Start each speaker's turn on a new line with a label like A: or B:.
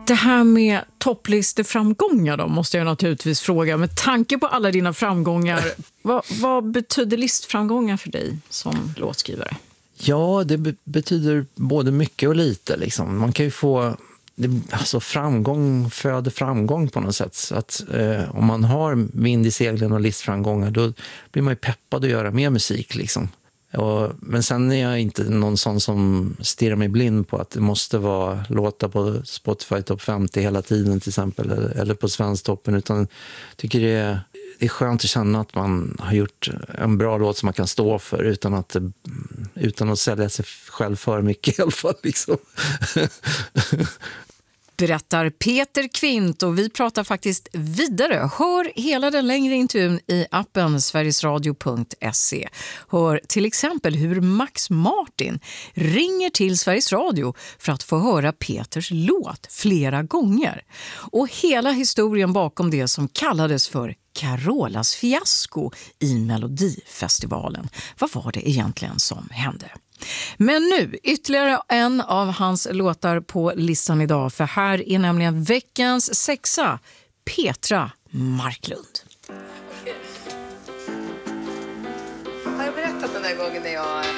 A: Det här med topplisteframgångar då måste jag naturligtvis fråga. Med tanke på alla dina framgångar, vad betyder listframgångar för dig som låtskrivare?
B: Ja, det betyder både mycket och lite. Liksom. Man kan ju få... Alltså framgång föder framgång på något sätt. Så att, om man har vind i seglen och listframgångar, då blir man ju peppad att göra mer musik. Liksom. Men sen är jag inte någon sån som stirrar mig blind på att det måste vara låta på Spotify Top 50 hela tiden till exempel, eller på Svensktoppen, utan jag tycker det är skönt att känna att man har gjort en bra låt som man kan stå för utan att sälja sig själv för mycket i alla fall. Liksom.
A: Berättar Peter Kvint, och vi pratar faktiskt vidare. Hör hela den längre intervjun i appen sverigesradio.se. Hör till exempel hur Max Martin ringer till Sveriges Radio för att få höra Peters låt flera gånger. Och hela historien bakom det som kallades för Carolas fiasko i Melodifestivalen. Vad var det egentligen som hände? Men nu, ytterligare en av hans låtar på listan idag. För här är nämligen veckans sexa, Petra Marklund.
C: Har jag berättat den där gången när jag